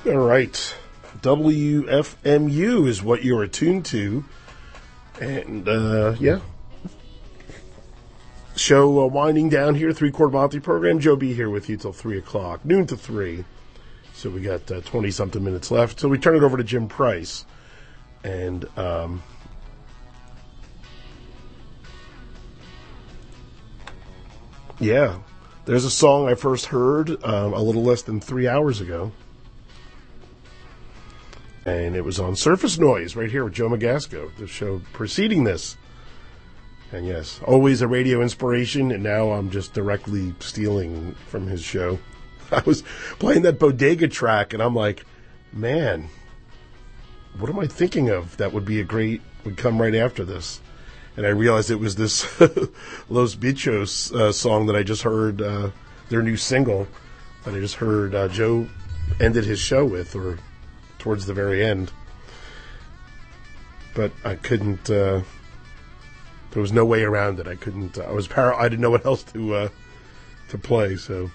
All right. WFMU is what you're attuned to. And, yeah. Show winding down here, 3-Quarter Monthly program. Joe B here with you till 3 o'clock, noon to 3. So we got 20-something minutes left. So we turn it over to Jim Price. And, yeah, there's a song I first heard a little less than 3 hours ago. And it was on Surface Noise right here with Joe Magasco, the show preceding this. And yes, always a radio inspiration, and now I'm just directly stealing from his show. I was playing that Bodega track, and I'm like, man, what am I thinking of that would come right after this? And I realized it was this Los Bichos song that I just heard, their new single, that I just heard Joe ended his show with, or towards the very end. But I couldn't, there was no way around it. I couldn't, I didn't know what else to play, so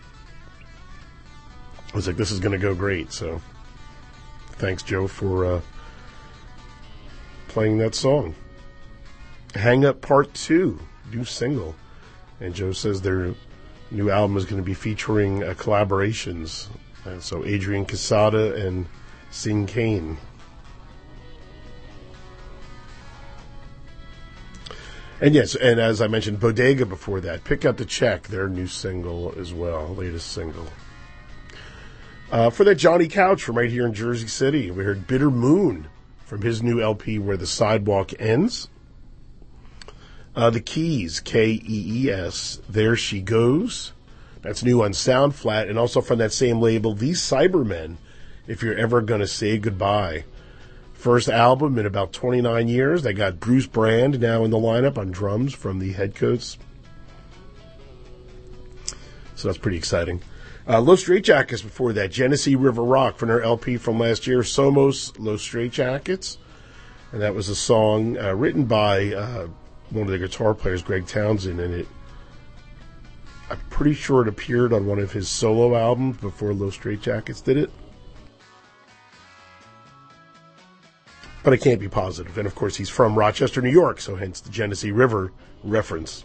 I was like, this is going to go great. So thanks, Joe, for playing that song. Hang Up Part 2, new single. And Joe says their new album is going to be featuring collaborations. So Adrian Quesada and Sing Kane. And yes, and as I mentioned, Bodega before that, Pick Up the Check, their new single as well, latest single. For that Johnny Couch from right here in Jersey City, we heard Bitter Moon from his new LP, Where the Sidewalk Ends. The Keys, Kees, There She Goes. That's new on Sound Flat, and also from that same label, These Cybermen, If You're Ever Gonna Say Goodbye. First album in about 29 years. They got Bruce Brand now in the lineup on drums from the Headcoats. So that's pretty exciting. Los Straitjackets before that. Genesee River Rock from their LP from last year, Somos Los Straitjackets. And that was a song written by one of the guitar players, Greg Townsend, and I'm pretty sure it appeared on one of his solo albums before Los Straitjackets did it. But I can't be positive. And of course, he's from Rochester, New York, so hence the Genesee River reference.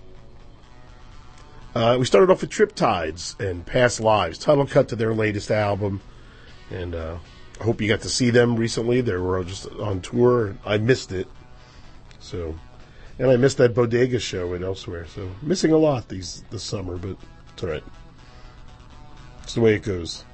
We started off with Triptides and Past Lives, title cut to their latest album. And I hope you got to see them recently. They were just on tour. I missed it. And I missed that Bodega show and elsewhere. So missing a lot this summer, but it's all right. It's the way it goes.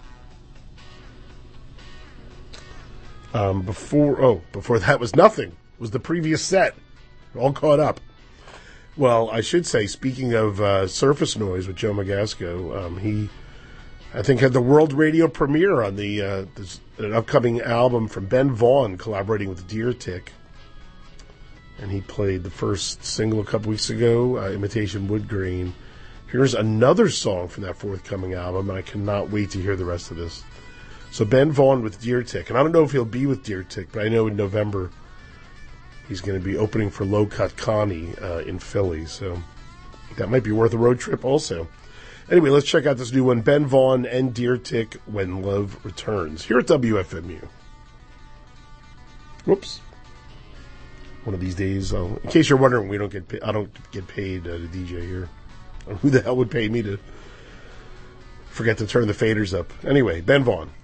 Before that was Nothing. It was the previous set. All caught up. Well, I should say, speaking of Surface Noise with Joe Magasco, he, I think, had the world radio premiere on an upcoming album from Ben Vaughn collaborating with Deer Tick. And he played the first single a couple weeks ago, Imitation Wood Grain. Here's another song from that forthcoming album, and I cannot wait to hear the rest of this. So Ben Vaughn with Deer Tick. And I don't know if he'll be with Deer Tick, but I know in November he's going to be opening for Low Cut Connie in Philly. So that might be worth a road trip also. Anyway, let's check out this new one. Ben Vaughn and Deer Tick, When Love Returns. Here at WFMU. Whoops. One of these days, in case you're wondering, I don't get paid to DJ here. Who the hell would pay me to forget to turn the faders up? Anyway, Ben Vaughn.